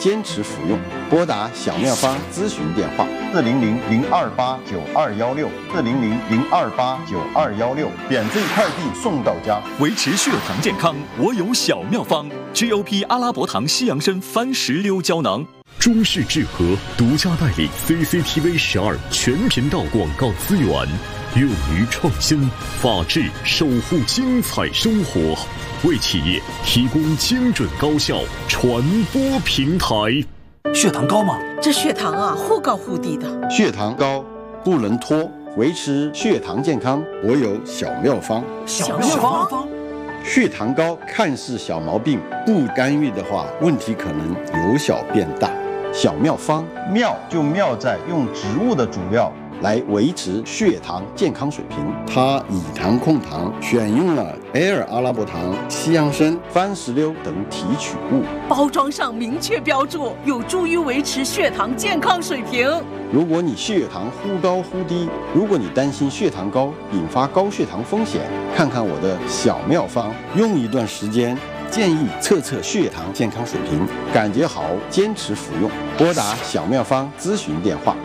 坚持服用。拨打小妙方咨询电话：400-028-9216，400-028-9216，免费快递送到家。 维持血糖健康，我有小妙方 ：GOP 阿拉伯糖西洋参番石榴胶囊。 中视智和独家代理 CCTV12全频道广告资源，勇于创新，法治守护精彩生活，为企业提供精准高效传播平台。 血糖高吗？ 这血糖啊，忽高忽低的。 血糖高不能拖，维持血糖健康，我有小妙方。 小妙方。 血糖高看似小毛病，不干预的话，问题可能由小变大。小妙方，妙就妙在用植物的主料来维持血糖健康水平。它以糖控糖，选用了埃尔阿拉伯糖、西洋参、番石榴等提取物， 包装上明确标注，有助于维持血糖健康水平。 如果你血糖忽高忽低，如果你担心血糖高引发高血糖风险，看看我的小妙方，用一段时间，建议测血糖健康水平，感觉好坚持服用。拨打小妙方咨询电话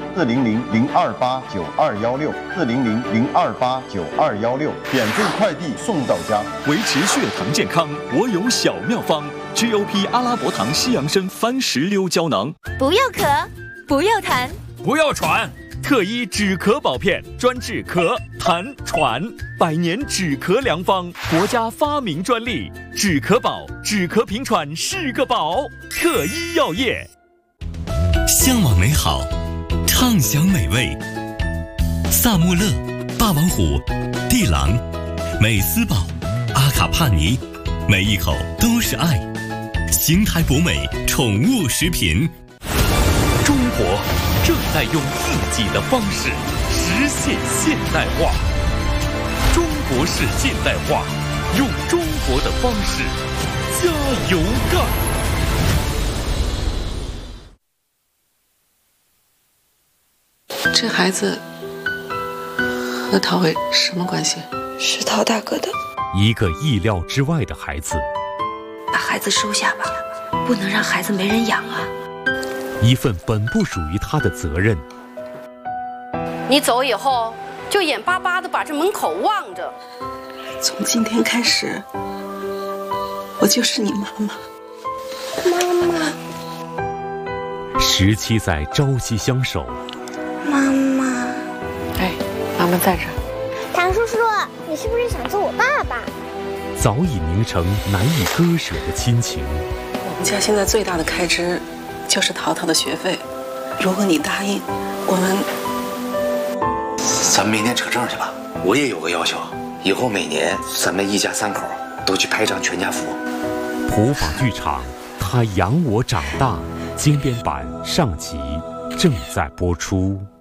：400-028-9216，400-028-9216，免费快递送到家。 维持血糖健康，我有小妙方 ：GOP 阿拉伯糖西洋参番石榴胶囊。 不要咳，不要痰， 不要喘，特医止咳宝片，专治咳、痰、喘，100年止咳良方，国家发明专利，止咳宝，止咳平喘是个宝。特医药业， 向往美好，畅享美味。萨莫勒、霸王虎、地狼、美斯宝、阿卡帕尼，每一口都是爱。邢台博美宠物食品。 中国正在用自己的方式实现现代化。中国式现代化，用中国的方式加油干。 这孩子和陶伟什么关系？ 是陶大哥的。 一个意料之外的孩子， 把孩子收下吧，不能让孩子没人养啊。 一份本不属于他的责任。 你走以后，就眼巴巴地把这门口望着。 从今天开始，我就是你妈妈。 妈妈。 17载朝夕相守。 妈妈。 哎，妈妈在这儿。 唐叔叔，你是不是想做我爸爸？ 早已凝成难以割舍的亲情。 我们家现在最大的开支就是淘淘的学费，如果你答应，我们咱们明年扯证去吧。我也有个要求，以后每年咱们一家3口都去拍张全家福。 普法剧场，他养我长大经典版上集正在播出。